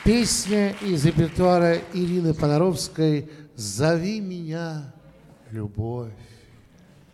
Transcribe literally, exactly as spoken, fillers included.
Песня из репертуара Ирины Понаровской «Зови меня, любовь».